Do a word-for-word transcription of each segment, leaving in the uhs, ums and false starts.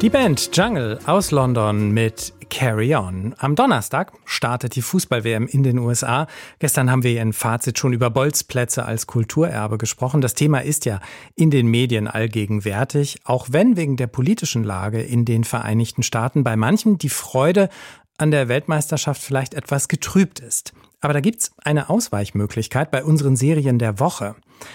Die Band Jungle aus London mit Carry On. Am Donnerstag startet die Fußball-W M in den U S A. Gestern haben wir in Fazit schon über Bolzplätze als Kulturerbe gesprochen. Das Thema ist ja in den Medien allgegenwärtig, auch wenn wegen der politischen Lage in den Vereinigten Staaten bei manchen die Freude an der Weltmeisterschaft vielleicht etwas getrübt ist. Aber da gibt's eine Ausweichmöglichkeit bei unseren Serien der Woche.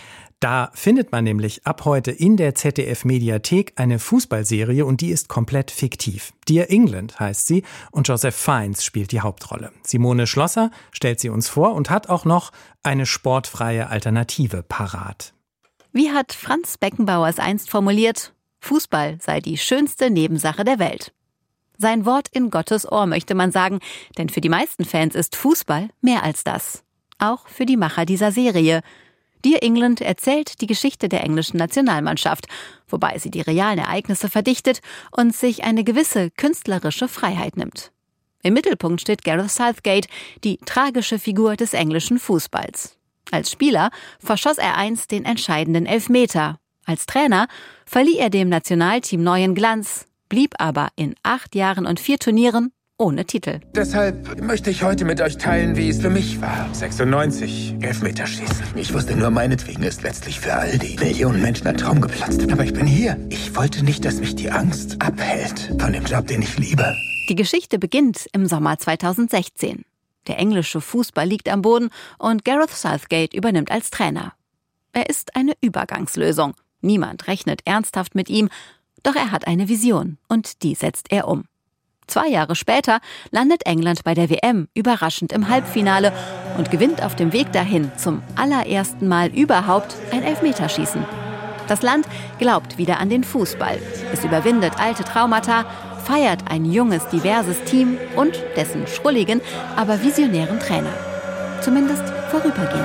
Da findet man nämlich ab heute in der Z D F-Mediathek eine Fußballserie und die ist komplett fiktiv. Dear England heißt sie und Joseph Fiennes spielt die Hauptrolle. Simone Schlosser stellt sie uns vor und hat auch noch eine sportfreie Alternative parat. Wie hat Franz Beckenbauer es einst formuliert? Fußball sei die schönste Nebensache der Welt. Sein Wort in Gottes Ohr, möchte man sagen, denn für die meisten Fans ist Fußball mehr als das. Auch für die Macher dieser Serie. Dear England erzählt die Geschichte der englischen Nationalmannschaft, wobei sie die realen Ereignisse verdichtet und sich eine gewisse künstlerische Freiheit nimmt. Im Mittelpunkt steht Gareth Southgate, die tragische Figur des englischen Fußballs. Als Spieler verschoss er einst den entscheidenden Elfmeter. Als Trainer verlieh er dem Nationalteam neuen Glanz, blieb aber in acht Jahren und vier Turnieren ohne Titel. Deshalb möchte ich heute mit euch teilen, wie es für mich war. sechsundneunzig, Elfmeterschießen. Ich wusste nur, meinetwegen ist letztlich für all die Millionen Menschen ein Traum geplatzt. Aber ich bin hier. Ich wollte nicht, dass mich die Angst abhält von dem Job, den ich liebe. Die Geschichte beginnt im Sommer zweitausendsechzehn. Der englische Fußball liegt am Boden und Gareth Southgate übernimmt als Trainer. Er ist eine Übergangslösung. Niemand rechnet ernsthaft mit ihm, doch er hat eine Vision und die setzt er um. Zwei Jahre später landet England bei der W M überraschend im Halbfinale und gewinnt auf dem Weg dahin zum allerersten Mal überhaupt ein Elfmeterschießen. Das Land glaubt wieder an den Fußball. Es überwindet alte Traumata, feiert ein junges, diverses Team und dessen schrulligen, aber visionären Trainer. Zumindest vorübergehend.